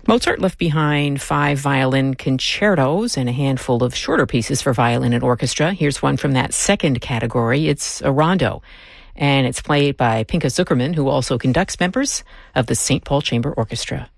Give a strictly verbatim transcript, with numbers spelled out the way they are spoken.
Mozart left behind five violin concertos and a handful of shorter pieces for violin and orchestra. Here's one from that second category. It's a rondo, and it's played by Pinka Zuckerman, who also conducts members of the Saint Paul Chamber Orchestra.